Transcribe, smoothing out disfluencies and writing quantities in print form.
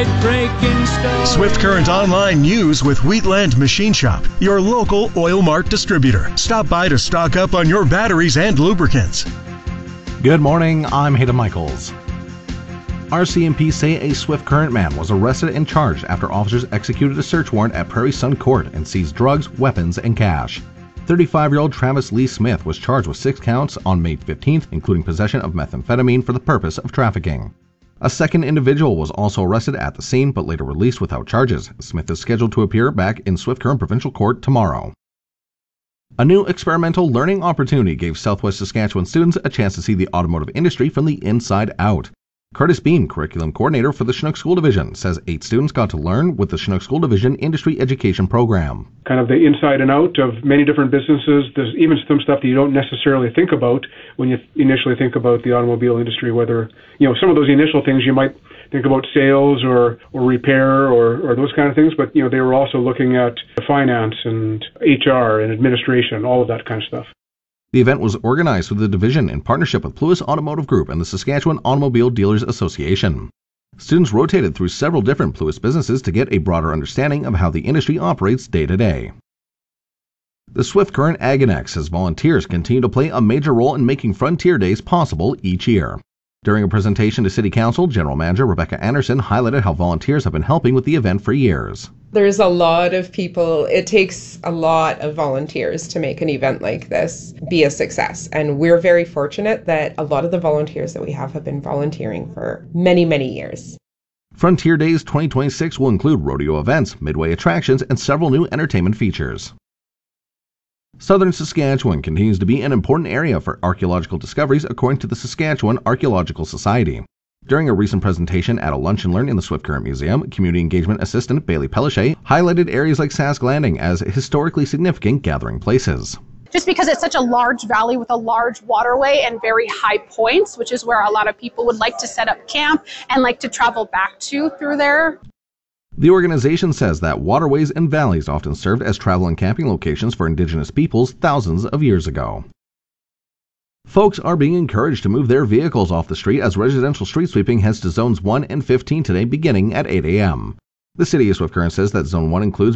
Swift Current Online News with Wheatland Machine Shop, your local Oil Mart distributor. Stop by to stock up on your batteries and lubricants. Good morning, I'm Hayden Michaels. RCMP say a Swift Current man was arrested and charged after officers executed a search warrant at Prairie Sun Court and seized drugs, weapons, and cash. 35-year-old Travis Lee Smith was charged with 6 counts on May 15th, including possession of methamphetamine for the purpose of trafficking. A second individual was also arrested at the scene but later released without charges. Smith is scheduled to appear back in Swift Current Provincial Court tomorrow. A new experimental learning opportunity gave Southwest Saskatchewan students a chance to see the automotive industry from the inside out. Curtis Beam, curriculum coordinator for the Chinook School Division, says 8 students got to learn with the Chinook School Division Industry Education Program. Kind of the inside and out of many different businesses. There's even some stuff that you don't necessarily think about when you initially think about the automobile industry, whether, some of those initial things you might think about sales or repair or those kind of things, but, they were also looking at finance and HR and administration, all of that kind of stuff. The event was organized through the division in partnership with Pluis Automotive Group and the Saskatchewan Automobile Dealers Association. Students rotated through several different Pluis businesses to get a broader understanding of how the industry operates day to day. The Swift Current AgAnnex says volunteers continue to play a major role in making Frontier Days possible each year. During a presentation to City Council, General Manager Rebecca Anderson highlighted how volunteers have been helping with the event for years. There's a lot of people. It takes a lot of volunteers to make an event like this be a success. And we're very fortunate that a lot of the volunteers that we have been volunteering for many, many years. Frontier Days 2026 will include rodeo events, midway attractions, and several new entertainment features. Southern Saskatchewan continues to be an important area for archaeological discoveries according to the Saskatchewan Archaeological Society. During a recent presentation at a Lunch and Learn in the Swift Current Museum, Community Engagement Assistant Bailey Pellichet highlighted areas like Sask Landing as historically significant gathering places. Just because it's such a large valley with a large waterway and very high points, which is where a lot of people would like to set up camp and like to travel back to through there. The organization says that waterways and valleys often served as travel and camping locations for Indigenous peoples thousands of years ago. Folks are being encouraged to move their vehicles off the street as residential street sweeping heads to Zones 1 and 15 today beginning at 8 a.m. The City of Swift Current says that Zone 1 includes